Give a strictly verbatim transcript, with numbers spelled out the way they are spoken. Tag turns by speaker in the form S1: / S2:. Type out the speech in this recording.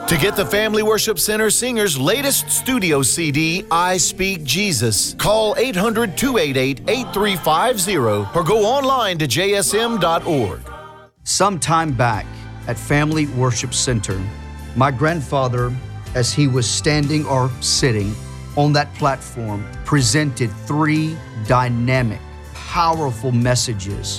S1: To get the Family Worship Center Singers' latest studio C D, I Speak Jesus, call eight hundred, two eight eight, eight three five zero or go online to j s m dot org.
S2: Some time back at Family Worship Center, my grandfather, as he was standing or sitting on that platform, presented three dynamic, powerful messages